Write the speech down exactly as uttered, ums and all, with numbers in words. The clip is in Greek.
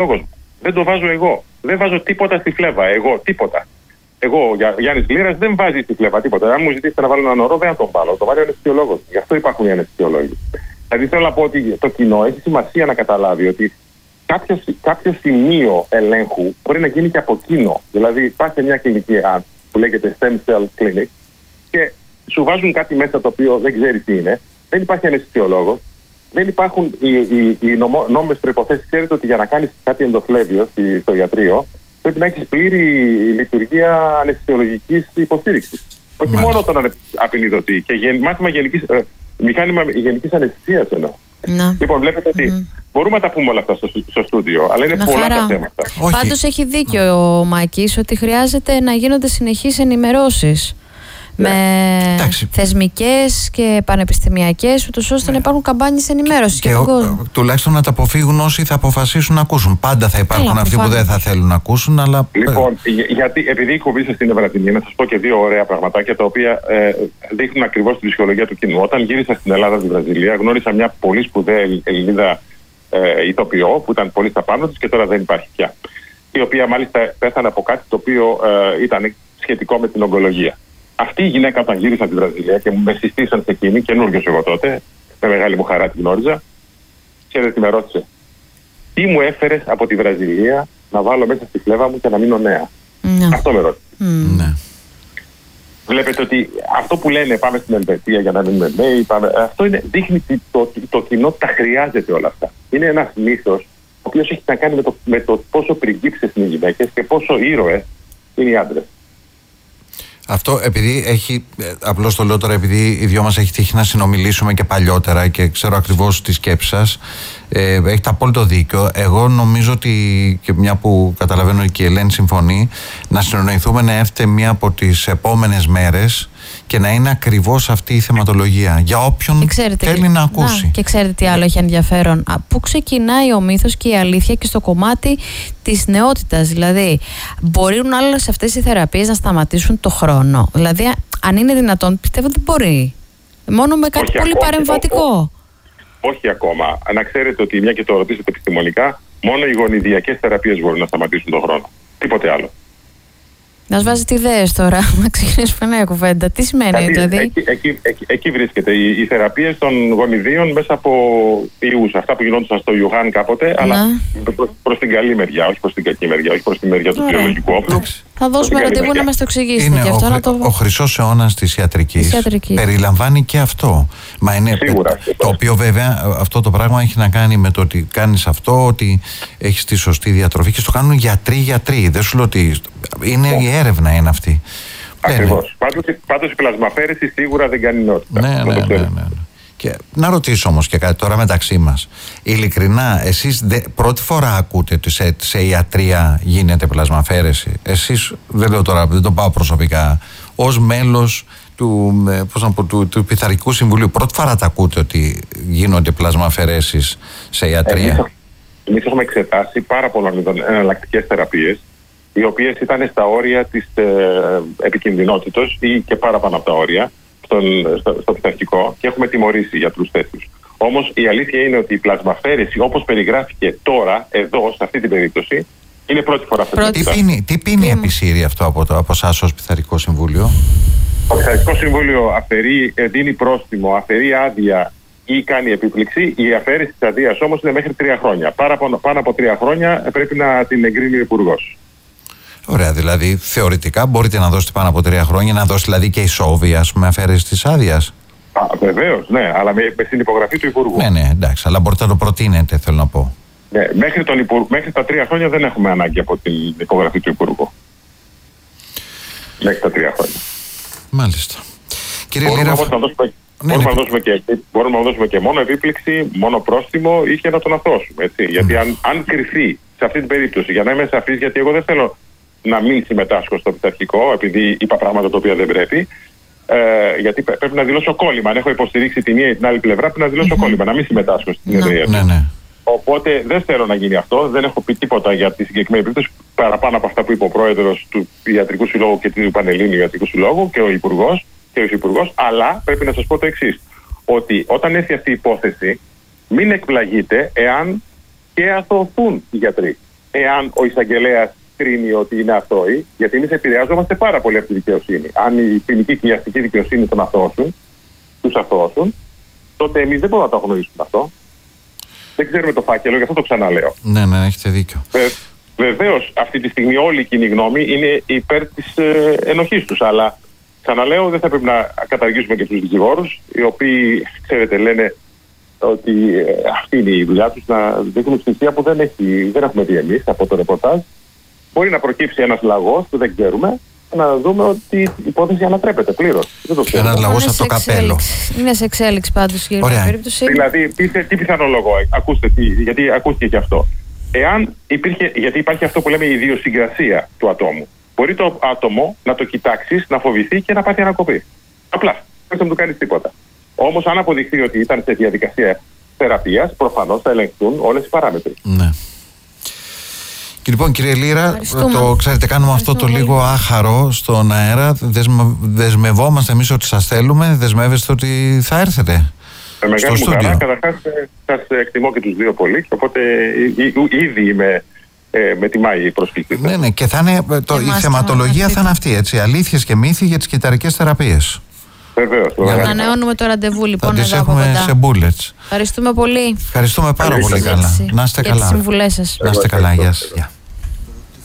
λόγος. Δεν το βάζω εγώ. Δεν βάζω τίποτα στη φλέβα. Εγώ, τίποτα. Εγώ, ο Γιάννης Γλήρας, δεν βάζει στη φλέβα τίποτα. Αν μου ζητήσετε να βάλω έναν ορό, δεν θα τον βάλω. Το βάλει ο αναισθησιολόγος. Γι' αυτό υπάρχουν οι αναισθησιολόγοι. Δηλαδή θέλω να πω ότι το κοινό έχει σημασία να καταλάβει ότι κάποιο, κάποιο σημείο ελέγχου μπορεί να γίνει και από κοινό. Δηλαδή υπάρχει μια κλινική που λέγεται Stem Cell Clinic και σου βάζουν κάτι μέσα το οποίο δεν ξέρει τι είναι. Δεν υπάρχει αναισθησιολόγος. Δεν υπάρχουν οι, οι, οι νομο, νόμιμες προϋποθέσεις. Ξέρετε ότι για να κάνεις κάτι ενδοφλέβιο στο ιατρείο πρέπει να έχεις πλήρη λειτουργία αναισθησιολογικής υποστήριξης. Όχι μόνο τον απεινιδωτή και γεν, μάθημα γενικής, ε, μηχάνημα γενικής αναισθησίας εννοώ. Να. Λοιπόν, βλέπετε ότι mm. μπορούμε να τα πούμε όλα αυτά στο, στο στούντιο, αλλά είναι να πολλά χαρά. Τα θέματα. Πάντως έχει δίκιο ο Μάκης ότι χρειάζεται να γίνονται συνεχείς ενημερώσεις. Με εντάξει. θεσμικές και πανεπιστημιακές, ούτως ώστε ναι. να υπάρχουν καμπάνιες ενημέρωσης και, και ο, τουλάχιστον να τα αποφύγουν όσοι θα αποφασίσουν να ακούσουν. Πάντα θα υπάρχουν Έλα, αυτοί που δεν θα θέλουν να ακούσουν, αλλά... Λοιπόν, γιατί, επειδή κουβήσα στην Ευρατινή, να σας πω και δύο ωραία πραγματάκια τα οποία ε, δείχνουν ακριβώς τη ψυχολογία του κοινού. Όταν γύρισα στην Ελλάδα, στη Βραζιλία, γνώρισα μια πολύ σπουδαία Ελληνίδα ε, ηθοποιό που ήταν πολύ στα πάνω της και τώρα δεν υπάρχει πια. Η οποία μάλιστα πέθανε από κάτι το οποίο ε, ήταν σχετικό με την ογκολογία. Αυτή η γυναίκα, όταν γύρισα στη Βραζιλία και με συστήσαν σε εκείνη, καινούργιος εγώ τότε, με μεγάλη μου χαρά τη γνώριζα, ξέρετε τι με ρώτησε? Τι μου έφερες από τη Βραζιλία να βάλω μέσα στη φλέβα μου και να μείνω νέα? Mm. Αυτό με ρώτησε. Mm. Mm. Βλέπετε ότι αυτό που λένε πάμε στην Ελβετία για να μείνουμε νέοι, πάμε, αυτό είναι, δείχνει ότι το, το, το κοινό τα χρειάζεται όλα αυτά. Είναι ένας μύθος ο οποίος έχει να κάνει με το, με το πόσο πριγκίψες είναι οι γυναίκες και πόσο ήρωες είναι οι άντρες. Αυτό επειδή έχει, απλώς το λέω τώρα επειδή οι δυο μας έχει τύχει να συνομιλήσουμε και παλιότερα και ξέρω ακριβώς τη σκέψη σας, ε, έχετε απόλυτο δίκιο. Εγώ νομίζω ότι, και μια που καταλαβαίνω και η Ελένη συμφωνεί, να συνοηθούμε να έρθετε μία από τις επόμενες μέρες και να είναι ακριβώς αυτή η θεματολογία για όποιον θέλει να ακούσει. Να, και ξέρετε τι άλλο έχει ενδιαφέρον? Πού ξεκινάει ο μύθος και η αλήθεια και στο κομμάτι της νεότητας. Δηλαδή, μπορούν άλλες αυτές οι θεραπείες να σταματήσουν το χρόνο? Δηλαδή, αν είναι δυνατόν, πιστεύω ότι μπορεί. Μόνο με κάτι όχι πολύ ακόμα, παρεμβατικό. Όχι, όχι ακόμα. Να ξέρετε ότι, μια και το ρωτήσετε επιστημονικά, μόνο οι γονιδιακές θεραπείες μπορούν να σταματήσουν τον χρόνο. Τίποτε άλλο. Να σου βάζετε ιδέες τώρα, να ξεκινήσουμε νέα κουβέντα. Τι σημαίνει, δηλαδή? δηλαδή? Εκεί, εκεί, εκεί, εκεί βρίσκεται. Οι, οι θεραπείες των γονιδίων μέσα από ιούς. Αυτά που γινόντουσαν στο Ιουχάν κάποτε, να. αλλά προς, προς την καλή μεριά, όχι προς την κακή μεριά, όχι προς τη μεριά του βιολογικού όπλου. Θα δώσουμε ραντεβού να μας το εξηγήσετε. Είναι ο, το... ο χρυσός αιώνας της ιατρικής. ιατρικής. Περιλαμβάνει και αυτό. Μα είναι Σίγουρα, το, το οποίο βέβαια αυτό το πράγμα έχει να κάνει με το ότι κάνεις αυτό, ότι έχεις τη σωστή διατροφή και στο κάνουν γιατροί-γιατροί. Δεν σου λέω ότι είναι yeah. η έρευνα είναι αυτή. Ακριβώς. Πάντως, πάντως η πλασμαφέρεση σίγουρα δεν κάνει νότητα. Ναι, ναι, ναι, ναι, ναι. Και να ρωτήσω όμως και κάτι τώρα μεταξύ μας. Ειλικρινά, εσείς δε, πρώτη φορά ακούτε ότι σε, σε ιατρία γίνεται πλασμαφέρεση? Εσείς, δεν λέω τώρα, δεν το πάω προσωπικά, ως μέλος του, πώς να πω, του, του Πειθαρχικού Συμβουλίου, πρώτη φορά τα ακούτε ότι γίνονται πλασμαφέρεσεις σε ιατρία? Εμείς, εμείς έχουμε εξετάσει πάρα πολλές εναλλακτικές θεραπείες, οι οποίες ήταν στα όρια της ε, επικινδυνότητος ή και πάρα πάνω από τα όρια στον, στο, στο πειθαρχικό και έχουμε τιμωρήσει γιατρούς τέτοιους. Όμως η αλήθεια είναι ότι η πλασμαφέρεση όπως περιγράφηκε τώρα, εδώ, σε αυτή την περίπτωση, είναι πρώτη φορά αυτή. Τι πίνει, τι πίνει mm. επισύρει αυτό από, το, από εσάς ως Πειθαρχικό Συμβούλιο? Το Πειθαρχικό Συμβούλιο αφαιρεί, δίνει πρόστιμο, αφαιρεί άδεια ή κάνει επίπληξη. Η αφαίρεση της αδείας όμως είναι μέχρι τρία χρόνια. Πάνω από, πάνω από τρία χρόνια πρέπει να την εγκρίνει ο Υπουργός. Ωραία, δηλαδή θεωρητικά μπορείτε να δώσετε πάνω από τρία χρόνια, να δώσετε δηλαδή και ισόβια, ας πούμε, αφαίρεση της άδειας. Βεβαίως, ναι, αλλά με, με την υπογραφή του Υπουργού. Ναι, ναι, εντάξει, αλλά μπορείτε να το προτείνετε, θέλω να πω. Ναι, μέχρι, τον Υπουργ... μέχρι τα τρία χρόνια δεν έχουμε ανάγκη από την υπογραφή του Υπουργού. Μέχρι τα τρία χρόνια. Μάλιστα. Κύριε μπορούμε Λύρα, όμως να δώσουμε, ναι, μπορούμε, ναι. Να δώσουμε και, μπορούμε να δώσουμε και μόνο επίπληξη, μόνο πρόστιμο ή και να τον αθώσουμε. Έτσι. Mm. Γιατί αν, αν κρυφθεί σε αυτή την περίπτωση, για να είμαι σαφής, γιατί εγώ δεν θέλω να μην συμμετάσχω στο πειθαρχικό, επειδή είπα πράγματα τα οποία δεν πρέπει, ε, γιατί πρέπει να δηλώσω κόλλημα. Αν έχω υποστηρίξει τη μία ή την άλλη πλευρά, πρέπει να δηλώσω mm-hmm. κόλλημα, να μην συμμετάσχω στην εταιρεία. Ναι, ναι. Οπότε δεν θέλω να γίνει αυτό. Δεν έχω πει τίποτα για τη συγκεκριμένη περίπτωση παραπάνω από αυτά που είπε ο πρόεδρος του Ιατρικού Συλλόγου και του Πανελλήνιου Ιατρικού Συλλόγου και ο Υπουργός και ο Υφυπουργός. Αλλά πρέπει να σας πω το εξής: ότι όταν έρθει αυτή η υπόθεση, μην εκπλαγείτε εάν και αθωωθούν οι γιατροί. εάν ο εισαγγελέας κρίνει ότι είναι αθώοι, γιατί εμείς επηρεάζομαστε πάρα πολύ από τη δικαιοσύνη. Αν η ποινική και η αστική δικαιοσύνη τον αθώωσουν, τους αθώωσουν, τότε εμείς δεν μπορούμε να το αγνοήσουμε αυτό. Δεν ξέρουμε το φάκελο, γι' αυτό το ξαναλέω. Ναι, ναι, έχετε δίκιο. Βε, βεβαίως, αυτή τη στιγμή όλη η κοινή γνώμη είναι υπέρ της ε, ενοχής τους. Αλλά ξαναλέω, δεν θα πρέπει να καταργήσουμε και τους δικηγόρους, οι οποίοι, ξέρετε, λένε ότι ε, αυτή είναι η δουλειά τους, να δείχνουν στοιχεία που δεν, έχει, δεν έχουμε δει εμείς από το ρεπορτάζ. Μπορεί να προκύψει ένας λαγός που δεν ξέρουμε, να δούμε ότι η υπόθεση ανατρέπεται πλήρως. Ένας λαγός από το καπέλο. Είναι σε εξέλιξη πάντως η περίπτωση. Δηλαδή, τι, τι πιθανολογώ, ακούστε, τι, γιατί ακούστηκε και αυτό. Εάν υπήρχε, γιατί υπάρχει αυτό που λέμε η ιδιοσυγκρασία του ατόμου. Μπορεί το άτομο να το κοιτάξει, να φοβηθεί και να πάθει ανακοπή. Απλά. Δεν θα του κάνει τίποτα. Όμως, αν αποδειχθεί ότι ήταν σε διαδικασία θεραπείας, προφανώς θα ελεγχθούν όλες οι παράμετροι. Ναι. Και λοιπόν, κύριε Λύρα, το ξέρετε, κάνουμε αυτό το λίγο άχαρο στον αέρα. Δεσμε, δεσμευόμαστε εμείς ότι σας θέλουμε, δεσμεύεστε ότι θα έρθετε. Με μεγάλη μου χαρά. Καταρχάς, σας εκτιμώ και τους δύο πολύ, οπότε ήδη είμαι ε, με τιμάει η προσκλήση. Ναι, ναι, και θα είναι, το, η θεματολογία θα είναι αυτή, έτσι. Αλήθειες και μύθοι για τις κυταρικές θεραπείες. Βεβαίως. Ανανεώνουμε το ραντεβού, λοιπόν, θα εδώ από κοντά. Σε bullets. Ευχαριστούμε πολύ. Ευχαριστούμε πάρα πολύ καλά. Να είστε καλά. Για τις συμβουλές σας. Να είστε καλά. Γεια σας.